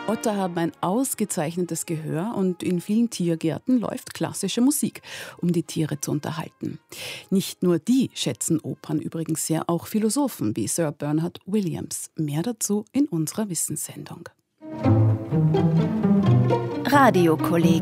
Otter haben ein ausgezeichnetes Gehör und in vielen Tiergärten läuft klassische Musik, um die Tiere zu unterhalten. Nicht nur die schätzen Opern übrigens sehr, auch Philosophen wie Sir Bernard Williams. Mehr dazu in unserer Wissenssendung. Radiokolleg.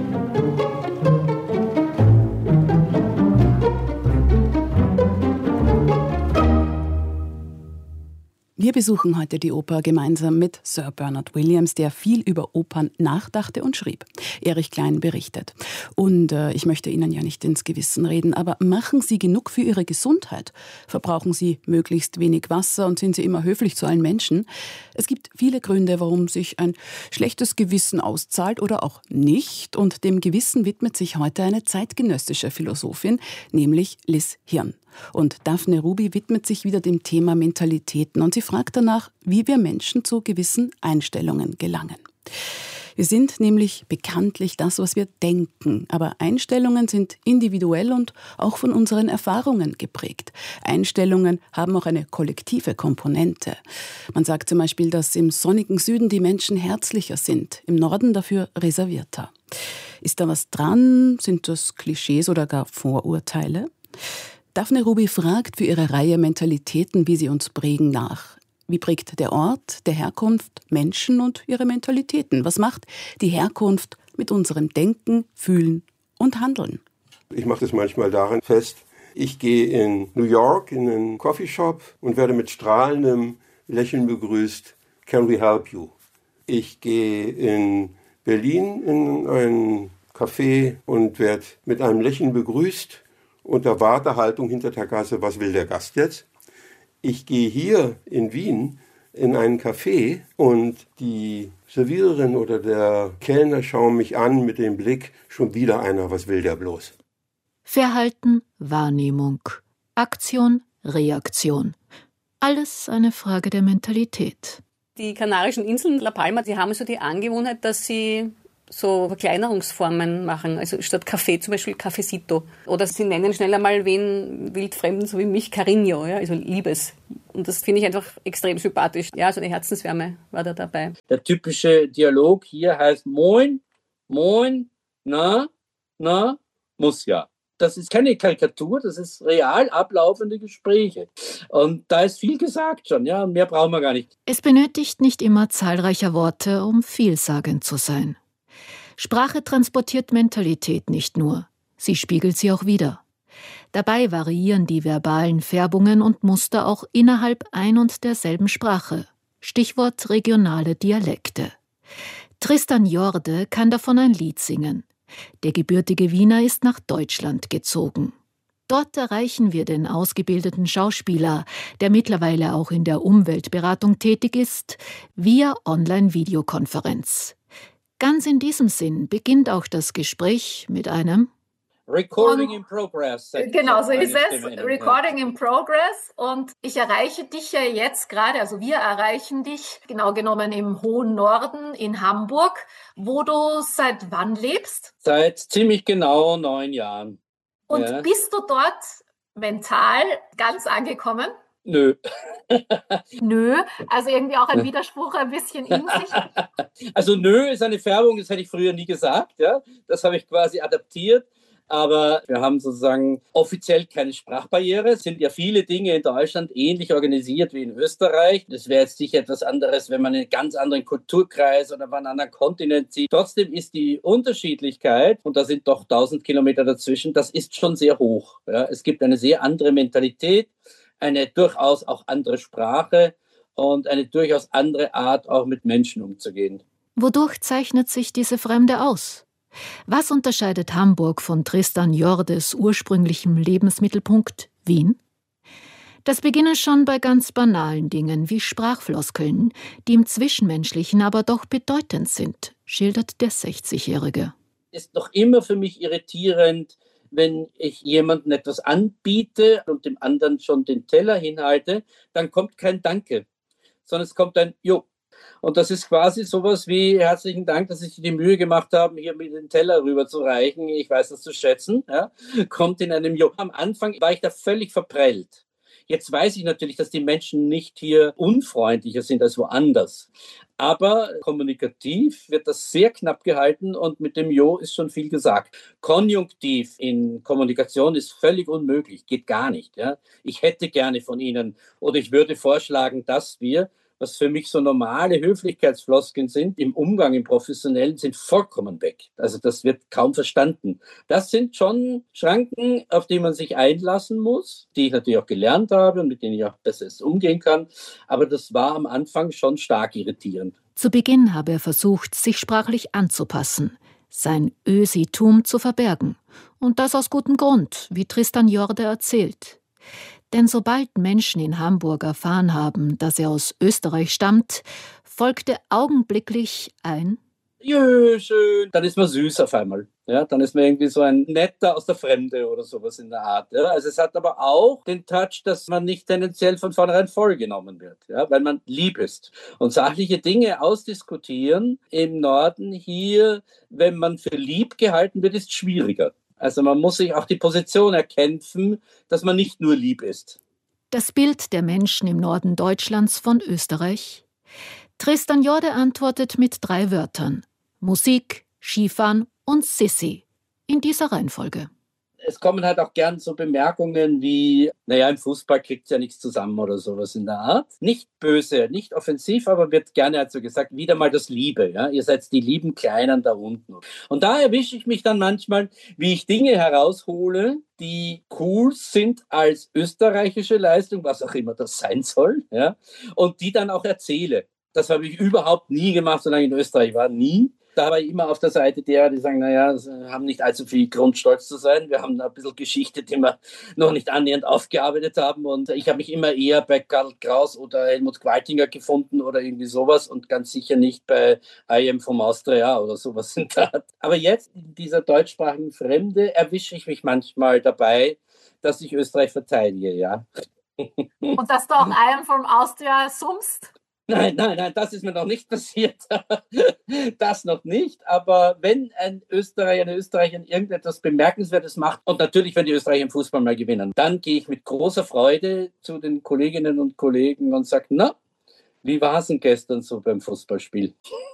Wir besuchen heute die Oper gemeinsam mit Sir Bernard Williams, der viel über Opern nachdachte und schrieb. Erich Klein berichtet. Und ich möchte Ihnen ja nicht ins Gewissen reden, aber machen Sie genug für Ihre Gesundheit? Verbrauchen Sie möglichst wenig Wasser und sind Sie immer höflich zu allen Menschen? Es gibt viele Gründe, warum sich ein schlechtes Gewissen auszahlt oder auch nicht. Und dem Gewissen widmet sich heute eine zeitgenössische Philosophin, nämlich Liz Hirn. Und Daphne Ruby widmet sich wieder dem Thema Mentalitäten und sie fragt danach, wie wir Menschen zu gewissen Einstellungen gelangen. Wir sind nämlich bekanntlich das, was wir denken. Aber Einstellungen sind individuell und auch von unseren Erfahrungen geprägt. Einstellungen haben auch eine kollektive Komponente. Man sagt zum Beispiel, dass im sonnigen Süden die Menschen herzlicher sind, im Norden dafür reservierter. Ist da was dran? Sind das Klischees oder gar Vorurteile? Daphne Ruby fragt für ihre Reihe Mentalitäten, wie sie uns prägen, nach. Wie prägt der Ort der Herkunft Menschen und ihre Mentalitäten? Was macht die Herkunft mit unserem Denken, Fühlen und Handeln? Ich mache das manchmal daran fest, ich gehe in New York in einen Coffeeshop und werde mit strahlendem Lächeln begrüßt. Can we help you? Ich gehe in Berlin in ein Café und werde mit einem Lächeln begrüßt. Unter Wartehaltung hinter der Kasse, was will der Gast jetzt? Ich gehe hier in Wien in einen Café und die Serviererin oder der Kellner schauen mich an mit dem Blick, schon wieder einer, was will der bloß? Verhalten, Wahrnehmung, Aktion, Reaktion. Alles eine Frage der Mentalität. Die Kanarischen Inseln, La Palma, die haben so die Angewohnheit, dass sie so Verkleinerungsformen machen. Also statt Kaffee zum Beispiel Cafecito. Oder sie nennen schnell einmal wen Wildfremden, so wie mich, Cariño, ja, also Liebes. Und das finde ich einfach extrem sympathisch. Ja, so eine Herzenswärme war da dabei. Der typische Dialog hier heißt Moin, Moin, na, muss ja. Das ist keine Karikatur, das ist real ablaufende Gespräche. Und da ist viel gesagt schon, ja, mehr brauchen wir gar nicht. Es benötigt nicht immer zahlreicher Worte, um vielsagend zu sein. Sprache transportiert Mentalität nicht nur, sie spiegelt sie auch wider. Dabei variieren die verbalen Färbungen und Muster auch innerhalb ein und derselben Sprache. Stichwort regionale Dialekte. Tristan Jorde kann davon ein Lied singen. Der gebürtige Wiener ist nach Deutschland gezogen. Dort erreichen wir den ausgebildeten Schauspieler, der mittlerweile auch in der Umweltberatung tätig ist, via Online-Videokonferenz. Ganz in diesem Sinn beginnt auch das Gespräch mit einem Recording in Progress. Genau, so ist es. Recording in Progress. Und ich erreiche dich ja jetzt gerade, also wir erreichen dich genau genommen im hohen Norden in Hamburg, wo du seit wann lebst? Seit ziemlich genau 9 Jahren. Und bist du dort mental ganz angekommen? Nö. Nö, also irgendwie auch ein Widerspruch ein bisschen in sich. Also nö ist eine Färbung, das hätte ich früher nie gesagt. Ja? Das habe ich quasi adaptiert. Aber wir haben sozusagen offiziell keine Sprachbarriere. Es sind ja viele Dinge in Deutschland ähnlich organisiert wie in Österreich. Das wäre jetzt sicher etwas anderes, wenn man in einen ganz anderen Kulturkreis oder auf einen anderen Kontinent zieht. Trotzdem ist die Unterschiedlichkeit, und da sind doch 1000 Kilometer dazwischen, das ist schon sehr hoch. Ja? Es gibt eine sehr andere Mentalität, eine durchaus auch andere Sprache und eine durchaus andere Art, auch mit Menschen umzugehen. Wodurch zeichnet sich diese Fremde aus? Was unterscheidet Hamburg von Tristan Jordes ursprünglichem Lebensmittelpunkt Wien? Das beginne schon bei ganz banalen Dingen wie Sprachfloskeln, die im Zwischenmenschlichen aber doch bedeutend sind, schildert der 60-Jährige. Ist noch immer für mich irritierend, wenn ich jemandem etwas anbiete und dem anderen schon den Teller hinhalte, dann kommt kein Danke, sondern es kommt ein Jo. Und das ist quasi sowas wie herzlichen Dank, dass Sie sich die Mühe gemacht haben, hier mit den Teller rüber zu reichen. Ich weiß das zu schätzen. Ja. Kommt in einem Jo. Am Anfang war ich da völlig verprellt. Jetzt weiß ich natürlich, dass die Menschen nicht hier unfreundlicher sind als woanders. Aber kommunikativ wird das sehr knapp gehalten und mit dem Jo ist schon viel gesagt. Konjunktiv in Kommunikation ist völlig unmöglich, geht gar nicht. Ja? Ich hätte gerne von Ihnen oder ich würde vorschlagen, dass wir, was für mich so normale Höflichkeitsfloskeln sind, im Umgang, im Professionellen, sind vollkommen weg. Also das wird kaum verstanden. Das sind schon Schranken, auf die man sich einlassen muss, die ich natürlich auch gelernt habe und mit denen ich auch besser umgehen kann. Aber das war am Anfang schon stark irritierend. Zu Beginn habe er versucht, sich sprachlich anzupassen, sein Ösitum zu verbergen. Und das aus gutem Grund, wie Tristan Jorde erzählt. Denn sobald Menschen in Hamburg erfahren haben, dass er aus Österreich stammt, folgte augenblicklich ein Jö, schön. Dann ist man süß auf einmal. Ja, dann ist man irgendwie so ein Netter aus der Fremde oder sowas in der Art. Ja. Also es hat aber auch den Touch, dass man nicht tendenziell von vornherein vollgenommen wird, ja, weil man lieb ist. Und sachliche Dinge ausdiskutieren im Norden hier, wenn man für lieb gehalten wird, ist schwieriger. Also man muss sich auch die Position erkämpfen, dass man nicht nur lieb ist. Das Bild der Menschen im Norden Deutschlands von Österreich? Tristan Jorde antwortet mit 3 Wörtern. Musik, Skifahren und Sissi. In dieser Reihenfolge. Es kommen halt auch gern so Bemerkungen wie, naja, im Fußball kriegt ja nichts zusammen oder sowas in der Art. Nicht böse, nicht offensiv, aber wird gerne halt so gesagt, wieder mal das Liebe. Ja? Ihr seid die lieben Kleinen da unten. Und da erwische ich mich dann manchmal, wie ich Dinge heraushole, die cool sind als österreichische Leistung, was auch immer das sein soll, ja? Und die dann auch erzähle. Das habe ich überhaupt nie gemacht, solange ich in Österreich war, nie. Da war ich immer auf der Seite derer, die sagen, naja, wir haben nicht allzu viel Grund, stolz zu sein. Wir haben ein bisschen Geschichte, die wir noch nicht annähernd aufgearbeitet haben. Und ich habe mich immer eher bei Karl Kraus oder Helmut Qualtinger gefunden oder irgendwie sowas und ganz sicher nicht bei I Am from Austria oder sowas in der Art. Aber jetzt in dieser deutschsprachigen Fremde erwische ich mich manchmal dabei, dass ich Österreich verteidige, ja. Und dass du auch I Am from Austria summst? Nein, das ist mir noch nicht passiert. Das noch nicht. Aber wenn ein Österreicher, eine Österreicherin irgendetwas Bemerkenswertes macht und natürlich, wenn die Österreicher im Fußball mal gewinnen, dann gehe ich mit großer Freude zu den Kolleginnen und Kollegen und sage, na, wie war es denn gestern so beim Fußballspiel?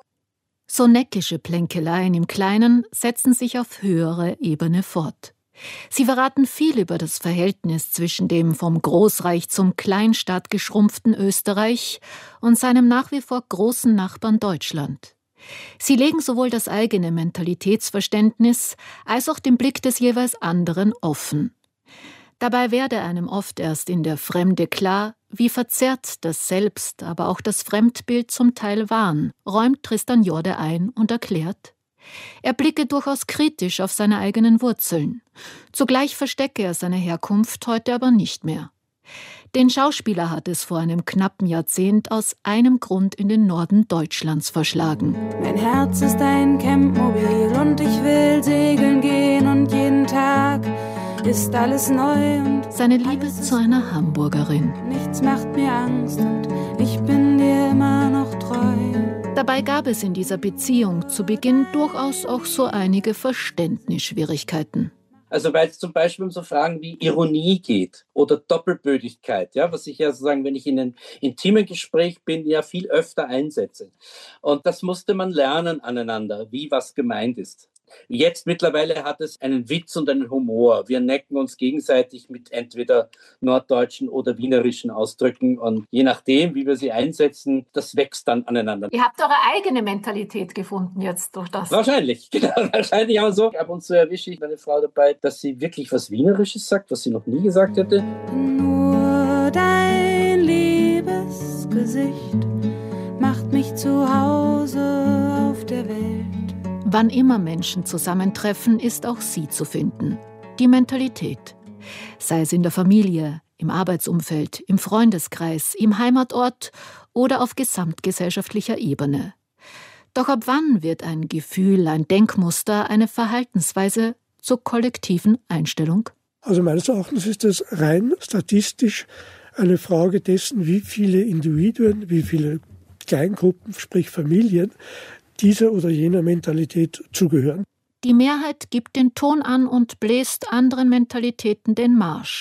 So neckische Plänkeleien im Kleinen setzen sich auf höhere Ebene fort. Sie verraten viel über das Verhältnis zwischen dem vom Großreich zum Kleinstaat geschrumpften Österreich und seinem nach wie vor großen Nachbarn Deutschland. Sie legen sowohl das eigene Mentalitätsverständnis als auch den Blick des jeweils anderen offen. Dabei werde einem oft erst in der Fremde klar, wie verzerrt das Selbst, aber auch das Fremdbild zum Teil waren, räumt Tristan Jorde ein und erklärt: Er blicke durchaus kritisch auf seine eigenen Wurzeln. Zugleich verstecke er seine Herkunft heute aber nicht mehr. Den Schauspieler hat es vor einem knappen Jahrzehnt aus einem Grund in den Norden Deutschlands verschlagen. Mein Herz ist ein Campmobil und ich will segeln gehen und jeden Tag ist alles neu. Und seine Liebe zu einer Hamburgerin. Nichts macht mir Angst und ich bin dir immer noch treu. Dabei gab es in dieser Beziehung zu Beginn durchaus auch so einige Verständnisschwierigkeiten. Also weil es zum Beispiel um so Fragen wie Ironie geht oder Doppelbödigkeit, ja, was ich ja sozusagen, wenn ich in einem intimen Gespräch bin, ja viel öfter einsetze. Und das musste man lernen aneinander, wie was gemeint ist. Jetzt mittlerweile hat es einen Witz und einen Humor. Wir necken uns gegenseitig mit entweder norddeutschen oder wienerischen Ausdrücken und je nachdem, wie wir sie einsetzen, das wächst dann aneinander. Ihr habt eure eigene Mentalität gefunden jetzt durch das. Wahrscheinlich, genau. Wahrscheinlich auch so. Ab und zu erwische ich meine Frau dabei, dass sie wirklich was Wienerisches sagt, was sie noch nie gesagt hätte. Nur dein liebes Gesicht macht mich zu Hause auf der Welt. Wann immer Menschen zusammentreffen, ist auch sie zu finden. Die Mentalität. Sei es in der Familie, im Arbeitsumfeld, im Freundeskreis, im Heimatort oder auf gesamtgesellschaftlicher Ebene. Doch ab wann wird ein Gefühl, ein Denkmuster, eine Verhaltensweise zur kollektiven Einstellung? Also meines Erachtens ist es rein statistisch eine Frage dessen, wie viele Individuen, wie viele Kleingruppen, sprich Familien, dieser oder jener Mentalität zugehören. Die Mehrheit gibt den Ton an und bläst anderen Mentalitäten den Marsch.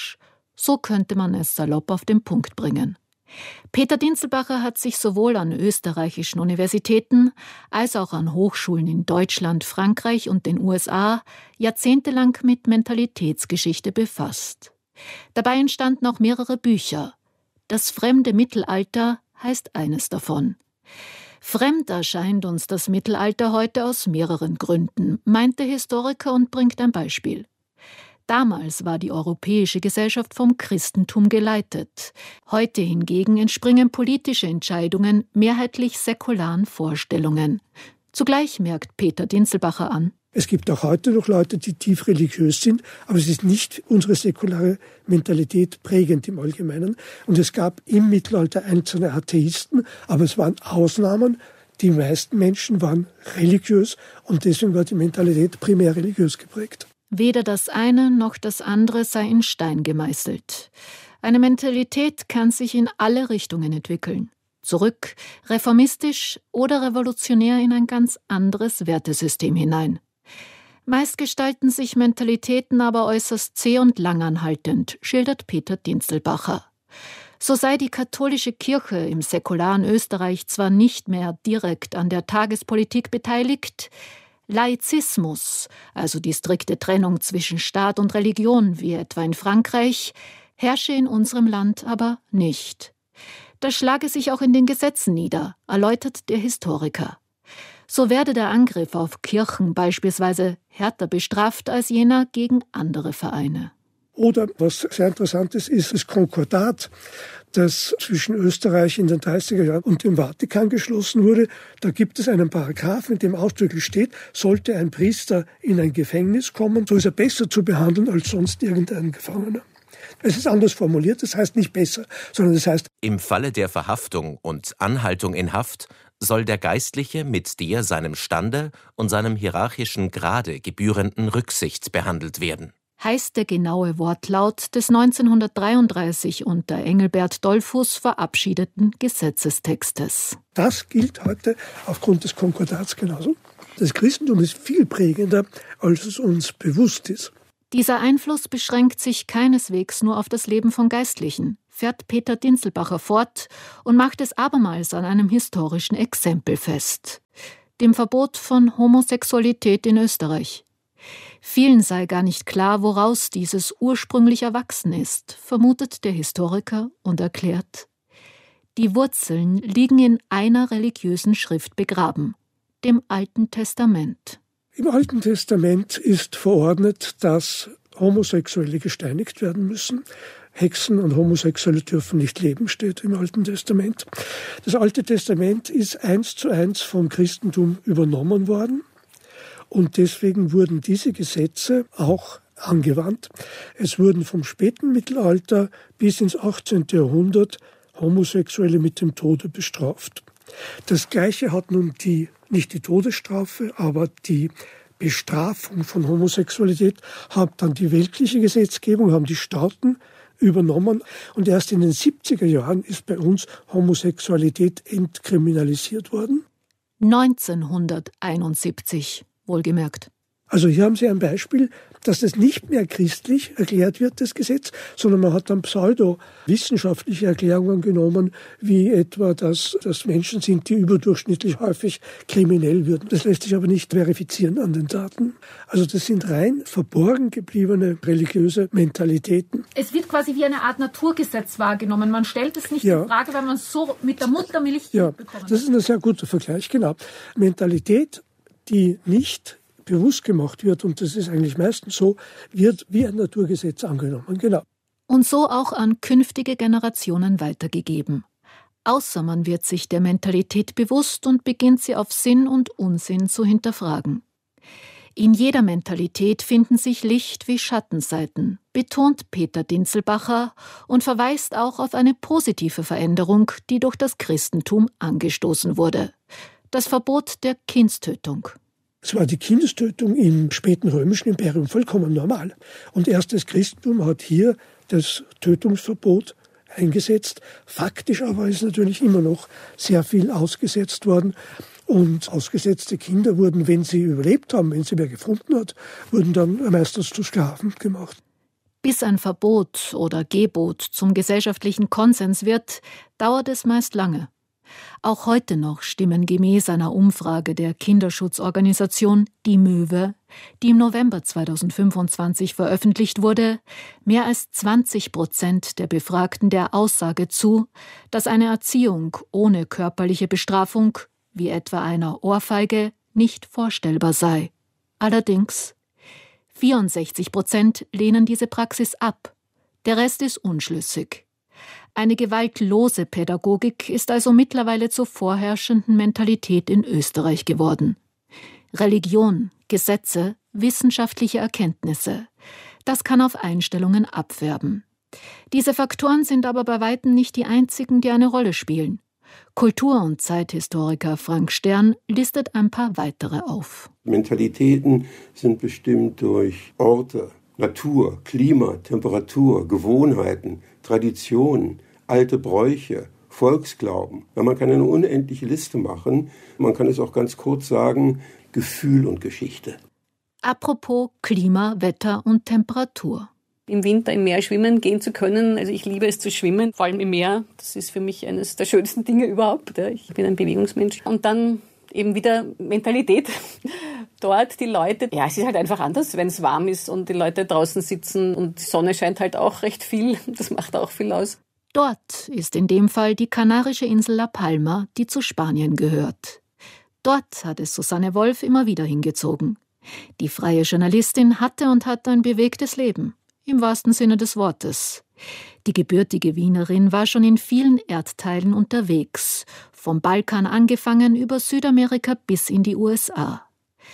So könnte man es salopp auf den Punkt bringen. Peter Dinzelbacher hat sich sowohl an österreichischen Universitäten als auch an Hochschulen in Deutschland, Frankreich und den USA jahrzehntelang mit Mentalitätsgeschichte befasst. Dabei entstanden auch mehrere Bücher. Das fremde Mittelalter heißt eines davon. Fremd erscheint uns das Mittelalter heute aus mehreren Gründen, meint der Historiker und bringt ein Beispiel. Damals war die europäische Gesellschaft vom Christentum geleitet. Heute hingegen entspringen politische Entscheidungen mehrheitlich säkularen Vorstellungen. Zugleich merkt Peter Dinzelbacher an: Es gibt auch heute noch Leute, die tief religiös sind, aber es ist nicht unsere säkulare Mentalität prägend im Allgemeinen. Und es gab im Mittelalter einzelne Atheisten, aber es waren Ausnahmen. Die meisten Menschen waren religiös und deswegen war die Mentalität primär religiös geprägt. Weder das eine noch das andere sei in Stein gemeißelt. Eine Mentalität kann sich in alle Richtungen entwickeln. Zurück, reformistisch oder revolutionär in ein ganz anderes Wertesystem hinein. Meist gestalten sich Mentalitäten aber äußerst zäh und langanhaltend, schildert Peter Dinzelbacher. So sei die katholische Kirche im säkularen Österreich zwar nicht mehr direkt an der Tagespolitik beteiligt, Laizismus, also die strikte Trennung zwischen Staat und Religion, wie etwa in Frankreich, herrsche in unserem Land aber nicht. Das schlage sich auch in den Gesetzen nieder, erläutert der Historiker. So werde der Angriff auf Kirchen beispielsweise härter bestraft als jener gegen andere Vereine. Oder, was sehr interessant ist, ist das Konkordat, das zwischen Österreich in den 30er Jahren und dem Vatikan geschlossen wurde. Da gibt es einen Paragraphen, in dem ausdrücklich steht, sollte ein Priester in ein Gefängnis kommen, so ist er besser zu behandeln als sonst irgendein Gefangener. Es ist anders formuliert, das heißt nicht besser, sondern das heißt: Im Falle der Verhaftung und Anhaltung in Haft soll der Geistliche mit der seinem Stande und seinem hierarchischen Grade gebührenden Rücksicht behandelt werden. Heißt der genaue Wortlaut des 1933 unter Engelbert Dollfuß verabschiedeten Gesetzestextes. Das gilt heute aufgrund des Konkordats genauso. Das Christentum ist viel prägender, als es uns bewusst ist. Dieser Einfluss beschränkt sich keineswegs nur auf das Leben von Geistlichen, fährt Peter Dinzelbacher fort und macht es abermals an einem historischen Exempel fest: dem Verbot von Homosexualität in Österreich. Vielen sei gar nicht klar, woraus dieses ursprünglich erwachsen ist, vermutet der Historiker und erklärt: Die Wurzeln liegen in einer religiösen Schrift begraben, dem Alten Testament. Im Alten Testament ist verordnet, dass Homosexuelle gesteinigt werden müssen. Hexen und Homosexuelle dürfen nicht leben, steht im Alten Testament. Das Alte Testament ist 1:1 vom Christentum übernommen worden. Und deswegen wurden diese Gesetze auch angewandt. Es wurden vom späten Mittelalter bis ins 18. Jahrhundert Homosexuelle mit dem Tode bestraft. Das Gleiche hat nun nicht die Todesstrafe, aber die Bestrafung von Homosexualität hat dann die weltliche Gesetzgebung, haben die Staaten übernommen. Und erst in den 70er Jahren ist bei uns Homosexualität entkriminalisiert worden. 1971. Wohlgemerkt. Also hier haben Sie ein Beispiel, dass das nicht mehr christlich erklärt wird, das Gesetz, sondern man hat dann pseudo-wissenschaftliche Erklärungen genommen, wie etwa, dass das Menschen sind, die überdurchschnittlich häufig kriminell würden. Das lässt sich aber nicht verifizieren an den Daten. Also das sind rein verborgen gebliebene religiöse Mentalitäten. Es wird quasi wie eine Art Naturgesetz wahrgenommen. Man stellt es nicht in Frage, weil man es so mit der Muttermilch bekommen hat. Das ist ein sehr guter Vergleich, genau. Mentalität, die nicht bewusst gemacht wird, und das ist eigentlich meistens so, wird wie ein Naturgesetz angenommen. Genau. Und so auch an künftige Generationen weitergegeben. Außer man wird sich der Mentalität bewusst und beginnt sie auf Sinn und Unsinn zu hinterfragen. In jeder Mentalität finden sich Licht- wie Schattenseiten, betont Peter Dinzelbacher und verweist auch auf eine positive Veränderung, die durch das Christentum angestoßen wurde: das Verbot der Kindstötung. Es war die Kindestötung im späten römischen Imperium vollkommen normal. Und erst das Christentum hat hier das Tötungsverbot eingesetzt. Faktisch aber ist natürlich immer noch sehr viel ausgesetzt worden. Und ausgesetzte Kinder wurden, wenn sie überlebt haben, wenn sie wer gefunden hat, wurden dann meistens zu Sklaven gemacht. Bis ein Verbot oder Gebot zum gesellschaftlichen Konsens wird, dauert es meist lange. Auch heute noch stimmen gemäß einer Umfrage der Kinderschutzorganisation Die Möwe, die im November 2025 veröffentlicht wurde, mehr als 20% der Befragten der Aussage zu, dass eine Erziehung ohne körperliche Bestrafung, wie etwa einer Ohrfeige, nicht vorstellbar sei. Allerdings 64% lehnen diese Praxis ab. Der Rest ist unschlüssig. Eine gewaltlose Pädagogik ist also mittlerweile zur vorherrschenden Mentalität in Österreich geworden. Religion, Gesetze, wissenschaftliche Erkenntnisse. Das kann auf Einstellungen abfärben. Diese Faktoren sind aber bei weitem nicht die einzigen, die eine Rolle spielen. Kultur- und Zeithistoriker Frank Stern listet ein paar weitere auf. Mentalitäten sind bestimmt durch Orte, Natur, Klima, Temperatur, Gewohnheiten, Traditionen, alte Bräuche, Volksglauben. Ja, man kann eine unendliche Liste machen. Man kann es auch ganz kurz sagen, Gefühl und Geschichte. Apropos Klima, Wetter und Temperatur. Im Winter im Meer schwimmen gehen zu können. Also ich liebe es zu schwimmen, vor allem im Meer. Das ist für mich eines der schönsten Dinge überhaupt. Ich bin ein Bewegungsmensch. Und dann eben wieder Mentalität. Dort die Leute, ja, es ist halt einfach anders, wenn es warm ist und die Leute draußen sitzen und die Sonne scheint halt auch recht viel. Das macht auch viel aus. Dort ist in dem Fall die kanarische Insel La Palma, die zu Spanien gehört. Dort hat es Susanne Wolf immer wieder hingezogen. Die freie Journalistin hatte und hat ein bewegtes Leben. Im wahrsten Sinne des Wortes. Die gebürtige Wienerin war schon in vielen Erdteilen unterwegs, vom Balkan angefangen über Südamerika bis in die USA.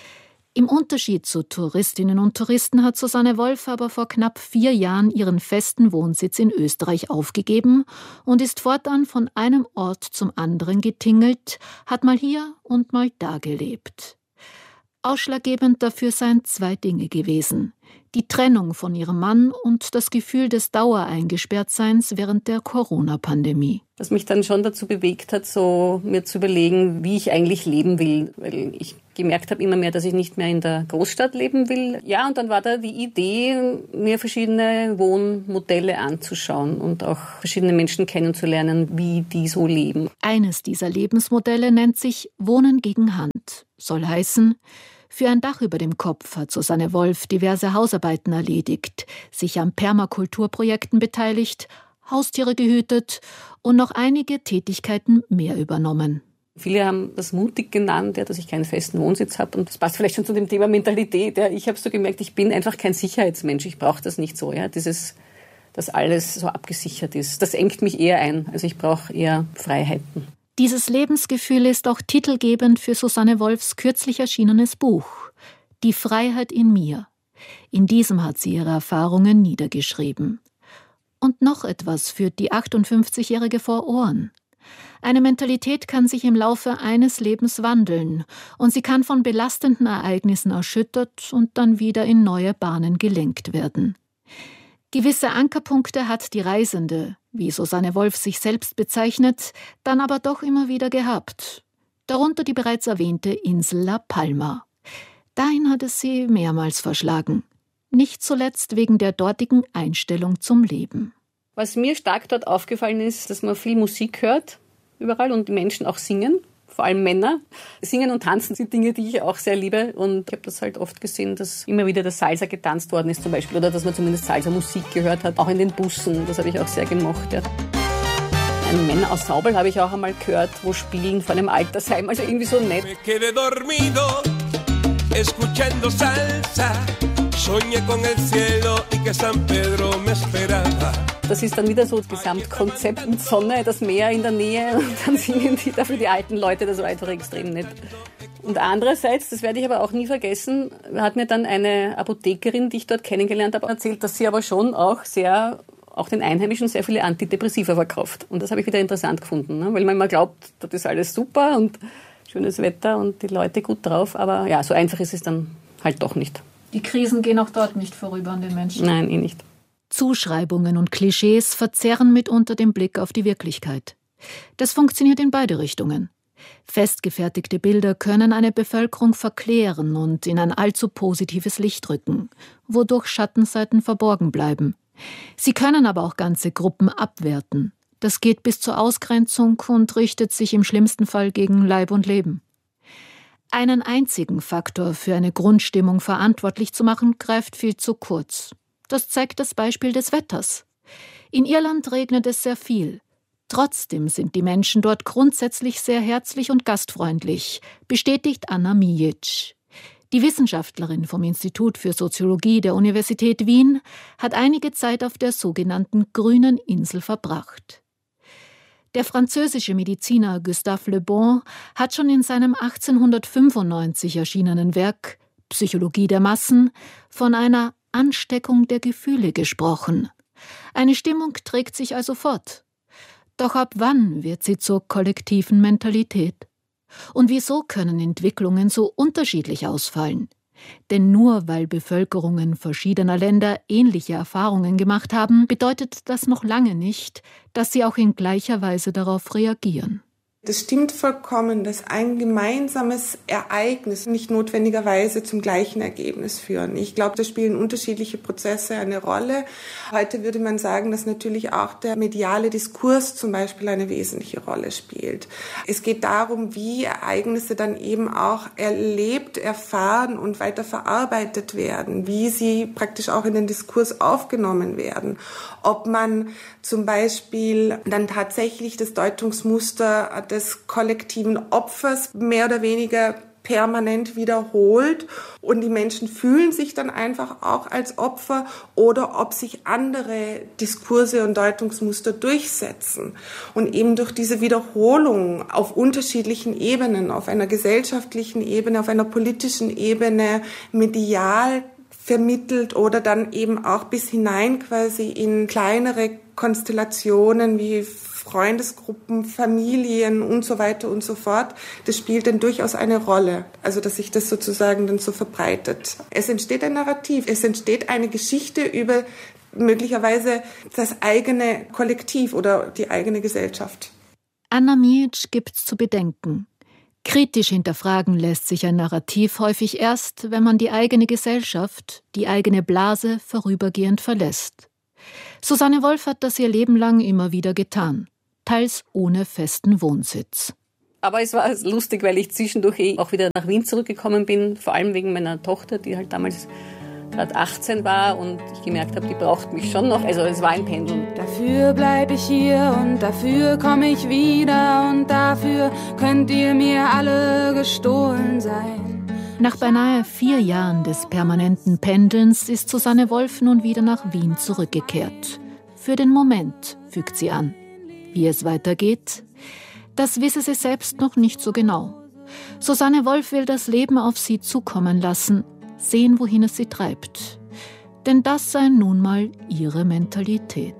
Im Unterschied zu Touristinnen und Touristen hat Susanne Wolf aber vor knapp 4 Jahren ihren festen Wohnsitz in Österreich aufgegeben und ist fortan von einem Ort zum anderen getingelt, hat mal hier und mal da gelebt. Ausschlaggebend dafür seien 2 Dinge gewesen: die Trennung von ihrem Mann und das Gefühl des Dauereingesperrtseins während der Corona-Pandemie. Was mich dann schon dazu bewegt hat, so mir zu überlegen, wie ich eigentlich leben will, weil ich gemerkt habe immer mehr, dass ich nicht mehr in der Großstadt leben will. Ja, und dann war da die Idee, mir verschiedene Wohnmodelle anzuschauen und auch verschiedene Menschen kennenzulernen, wie die so leben. Eines dieser Lebensmodelle nennt sich Wohnen gegen Hand. Soll heißen, für ein Dach über dem Kopf hat Susanne Wolf diverse Hausarbeiten erledigt, sich an Permakulturprojekten beteiligt, Haustiere gehütet und noch einige Tätigkeiten mehr übernommen. Viele haben das mutig genannt, dass ich keinen festen Wohnsitz habe. Und das passt vielleicht schon zu dem Thema Mentalität. Ich habe so gemerkt, ich bin einfach kein Sicherheitsmensch. Ich brauche das nicht so. Dass alles so abgesichert ist. Das engt mich eher ein. Also ich brauche eher Freiheiten. Dieses Lebensgefühl ist auch titelgebend für Susanne Wolfs kürzlich erschienenes Buch »Die Freiheit in mir«. In diesem hat sie ihre Erfahrungen niedergeschrieben. Und noch etwas führt die 58-Jährige vor Ohren. Eine Mentalität kann sich im Laufe eines Lebens wandeln und sie kann von belastenden Ereignissen erschüttert und dann wieder in neue Bahnen gelenkt werden. Gewisse Ankerpunkte hat die Reisende, wie Susanne Wolf sich selbst bezeichnet, dann aber doch immer wieder gehabt. Darunter die bereits erwähnte Insel La Palma. Dahin hat es sie mehrmals verschlagen. Nicht zuletzt wegen der dortigen Einstellung zum Leben. Was mir stark dort aufgefallen ist, dass man viel Musik hört, überall, und die Menschen auch singen. Vor allem Männer. Singen und tanzen sind Dinge, die ich auch sehr liebe. Und ich habe das halt oft gesehen, dass immer wieder das Salsa getanzt worden ist zum Beispiel. Oder dass man zumindest Salsa-Musik gehört hat. Auch in den Bussen. Das habe ich auch sehr gemocht. Ja. Ein Männer aus Saubel habe ich auch einmal gehört, wo spielen vor einem Altersheim. Also irgendwie so nett. Das ist dann wieder so das Gesamtkonzept mit Sonne, das Meer in der Nähe und dann singen die dafür die alten Leute, das war einfach extrem nett. Und andererseits, das werde ich aber auch nie vergessen, hat mir dann eine Apothekerin, die ich dort kennengelernt habe, erzählt, dass sie aber schon auch den Einheimischen sehr viele Antidepressiva verkauft. Und das habe ich wieder interessant gefunden, ne? Weil man immer glaubt, das ist alles super und schönes Wetter und die Leute gut drauf, aber ja, so einfach ist es dann halt doch nicht. Die Krisen gehen auch dort nicht vorüber an den Menschen. Nein, nicht. Zuschreibungen und Klischees verzerren mitunter den Blick auf die Wirklichkeit. Das funktioniert in beide Richtungen. Festgefertigte Bilder können eine Bevölkerung verklären und in ein allzu positives Licht rücken, wodurch Schattenseiten verborgen bleiben. Sie können aber auch ganze Gruppen abwerten. Das geht bis zur Ausgrenzung und richtet sich im schlimmsten Fall gegen Leib und Leben. Einen einzigen Faktor für eine Grundstimmung verantwortlich zu machen, greift viel zu kurz. Das zeigt das Beispiel des Wetters. In Irland regnet es sehr viel. Trotzdem sind die Menschen dort grundsätzlich sehr herzlich und gastfreundlich, bestätigt Anna Mijic. Die Wissenschaftlerin vom Institut für Soziologie der Universität Wien hat einige Zeit auf der sogenannten Grünen Insel verbracht. Der französische Mediziner Gustave Le Bon hat schon in seinem 1895 erschienenen Werk Psychologie der Massen von einer Ansteckung der Gefühle gesprochen. Eine Stimmung trägt sich also fort. Doch ab wann wird sie zur kollektiven Mentalität? Und wieso können Entwicklungen so unterschiedlich ausfallen? Denn nur weil Bevölkerungen verschiedener Länder ähnliche Erfahrungen gemacht haben, bedeutet das noch lange nicht, dass sie auch in gleicher Weise darauf reagieren. Das stimmt vollkommen, dass ein gemeinsames Ereignis nicht notwendigerweise zum gleichen Ergebnis führen. Ich glaube, da spielen unterschiedliche Prozesse eine Rolle. Heute würde man sagen, dass natürlich auch der mediale Diskurs zum Beispiel eine wesentliche Rolle spielt. Es geht darum, wie Ereignisse dann eben auch erlebt, erfahren und weiter verarbeitet werden, wie sie praktisch auch in den Diskurs aufgenommen werden. Ob man zum Beispiel dann tatsächlich das Deutungsmuster des kollektiven Opfers mehr oder weniger permanent wiederholt und die Menschen fühlen sich dann einfach auch als Opfer oder ob sich andere Diskurse und Deutungsmuster durchsetzen und eben durch diese Wiederholung auf unterschiedlichen Ebenen, auf einer gesellschaftlichen Ebene, auf einer politischen Ebene, medial vermittelt oder dann eben auch bis hinein quasi in kleinere Konstellationen wie Freundesgruppen, Familien und so weiter und so fort. Das spielt dann durchaus eine Rolle, also dass sich das sozusagen dann so verbreitet. Es entsteht ein Narrativ, es entsteht eine Geschichte über möglicherweise das eigene Kollektiv oder die eigene Gesellschaft. Anna Mijic gibt's zu bedenken. Kritisch hinterfragen lässt sich ein Narrativ häufig erst, wenn man die eigene Gesellschaft, die eigene Blase vorübergehend verlässt. Susanne Wolf hat das ihr Leben lang immer wieder getan, teils ohne festen Wohnsitz. Aber es war lustig, weil ich zwischendurch auch wieder nach Wien zurückgekommen bin, vor allem wegen meiner Tochter, die halt damals gerade 18 war und ich gemerkt habe, die braucht mich schon noch. Also es war ein Pendeln. Dafür bleib ich hier und dafür komme ich wieder und dafür könnt ihr mir alle gestohlen sein. Nach beinahe 4 Jahren des permanenten Pendelns ist Susanne Wolf nun wieder nach Wien zurückgekehrt. Für den Moment, fügt sie an. Wie es weitergeht, das wisse sie selbst noch nicht so genau. Susanne Wolf will das Leben auf sie zukommen lassen, sehen, wohin es sie treibt. Denn das sei nun mal ihre Mentalität.